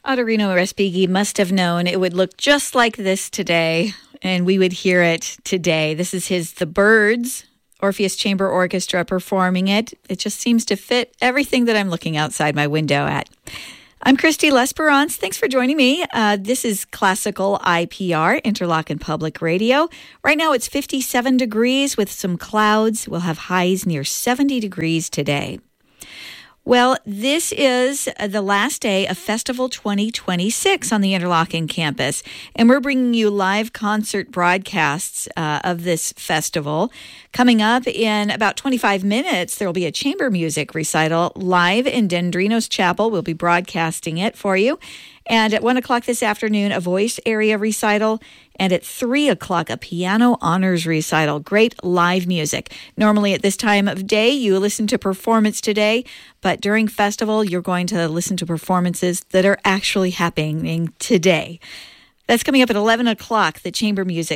Autorino Respighi must have known it would look just like this today, and we would hear it today. This is The Birds, Orpheus Chamber Orchestra performing it. It just seems to fit everything that I'm looking outside my window at. I'm Christy L'Esperance. Thanks for joining me. This is Classical IPR, Interlochen Public Radio. Right now it's 57 degrees with some clouds. We'll have highs near 70 degrees today. Well, this is the last day of Festival 2026 on the Interlochen campus, and we're bringing you live concert broadcasts of this festival. Coming up in about 25 minutes, there will be a chamber music recital live in Dendrinos Chapel. We'll be broadcasting it for you. And at 1 o'clock this afternoon, a voice area recital. And at 3 o'clock, a piano honors recital. Great live music. Normally at this time of day, you listen to Performance Today. But during festival, you're going to listen to performances that are actually happening today. That's coming up at 11 o'clock, the chamber music.